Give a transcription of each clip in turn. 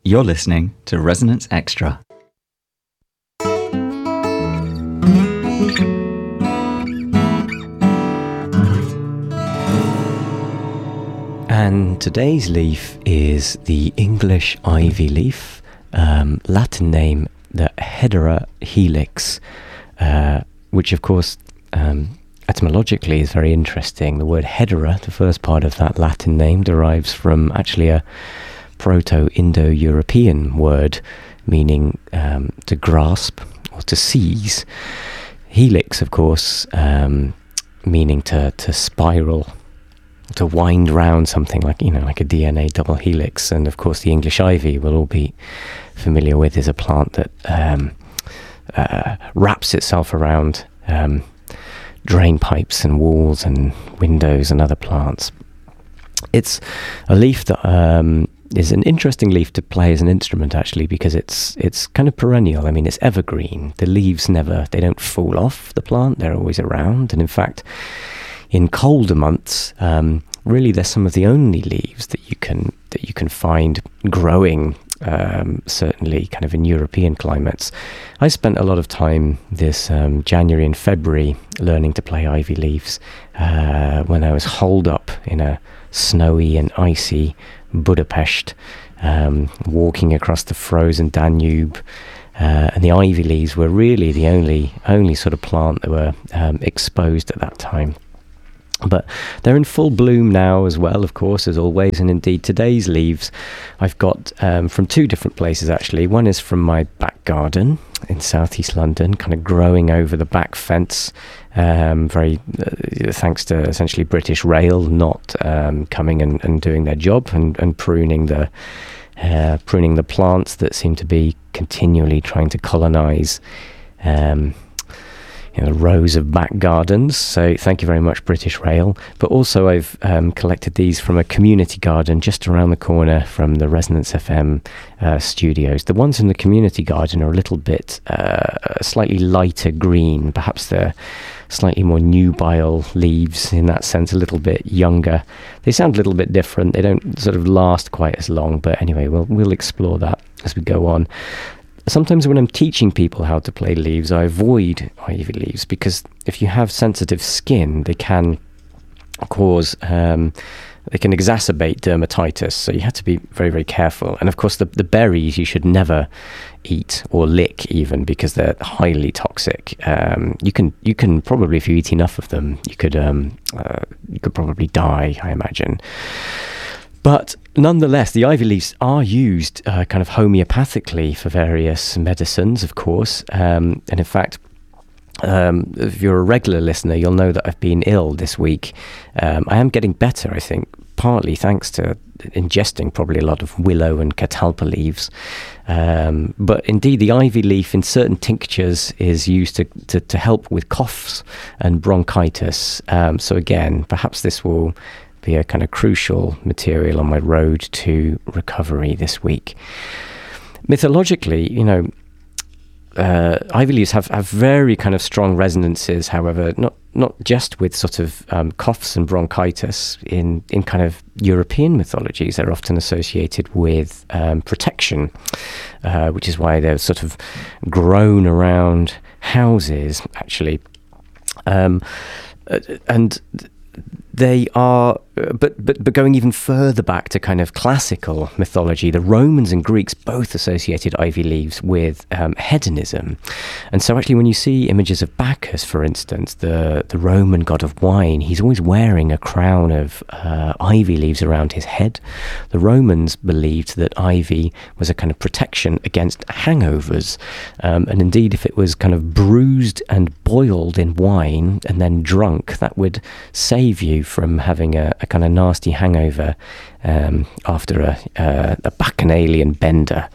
You're listening to Resonance Extra. And today's leaf is the English ivy leaf, Latin name the Hedera helix, which of course etymologically is very interesting. The word hedera, the first part of that Latin name, derives from actually a Proto-Indo-European word meaning to grasp or to seize. Helix, of course, meaning to spiral, to wind round something like a DNA double helix. And of course the English ivy we'll all be familiar with is a plant that wraps itself around drain pipes and walls and windows and other plants. It's a leaf that is an interesting leaf to play as an instrument, actually, because it's kind of perennial. I mean, it's evergreen. The leaves they don't fall off the plant. They're always around. And in fact, in colder months, really they're some of the only leaves that you can find growing, certainly kind of in European climates. I spent a lot of time this January and February learning to play ivy leaves when I was holed up in a snowy and icy Budapest, walking across the frozen Danube, and the ivy leaves were really the only sort of plant that were exposed at that time. But they're in full bloom now as well, of course, as always. And indeed, today's leaves I've got from two different places, actually. One is from my back garden in southeast London, kind of growing over the back fence, very thanks to essentially British Rail not coming and doing their job and pruning the plants that seem to be continually trying to colonise rows of back gardens. So thank you very much, British Rail. But also I've collected these from a community garden just around the corner from the Resonance FM studios. The ones in the community garden are a little bit slightly lighter green. Perhaps they're slightly more nubile leaves in that sense, a little bit younger. They sound a little bit different. They don't sort of last quite as long. But anyway, we'll explore that as we go on. Sometimes when I'm teaching people how to play leaves, I avoid ivy leaves because if you have sensitive skin, they can cause, they can exacerbate dermatitis. So you have to be very, very careful. And of course, the berries you should never eat or lick even because they're highly toxic. You can probably, if you eat enough of them, you could probably die, I imagine. But nonetheless, the ivy leaves are used kind of homeopathically for various medicines, of course. And in fact, if you're a regular listener, you'll know that I've been ill this week. I am getting better, I think, partly thanks to ingesting probably a lot of willow and catalpa leaves. But indeed, the ivy leaf in certain tinctures is used to help with coughs and bronchitis. So again, perhaps this will be a kind of crucial material on my road to recovery this week. Mythologically, ivy leaves have very kind of strong resonances, however, not just with sort of coughs and bronchitis. In kind of European mythologies, they're often associated with protection, which is why they're sort of grown around houses, actually. And they are, but going even further back to kind of classical mythology, the Romans and Greeks both associated ivy leaves with hedonism. And so actually when you see images of Bacchus, for instance, the Roman god of wine, he's always wearing a crown of ivy leaves around his head. The Romans believed that ivy was a kind of protection against hangovers. And indeed, if it was kind of bruised and boiled in wine and then drunk, that would save you from having a kind of nasty hangover after a bacchanalian bender.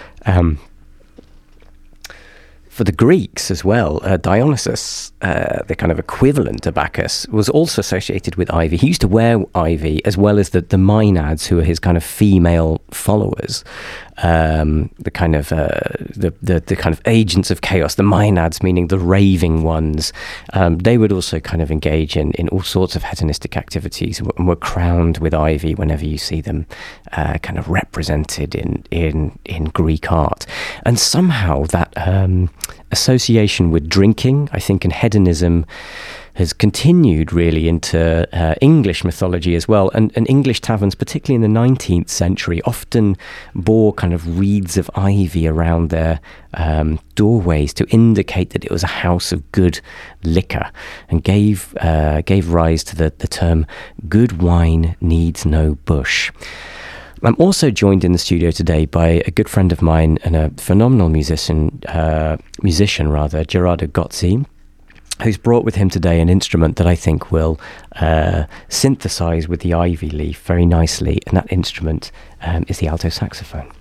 For the Greeks as well, Dionysus, the kind of equivalent to Bacchus, was also associated with ivy. He used to wear ivy as well as the Maenads, who are his kind of female followers. the kind of the kind of agents of chaos, the maenads, meaning the raving ones. They would also kind of engage in all sorts of hedonistic activities and were crowned with ivy whenever you see them kind of represented in Greek art. And somehow that association with drinking, I think, and hedonism has continued really into English mythology as well. And English taverns, particularly in the 19th century, often bore kind of wreaths of ivy around their doorways to indicate that it was a house of good liquor, and gave rise to the term "good wine needs no bush." I'm also joined in the studio today by a good friend of mine and a phenomenal musician, Gerardo Gozzi, who's brought with him today an instrument that I think will synthesize with the ivy leaf very nicely, and that instrument is the alto saxophone.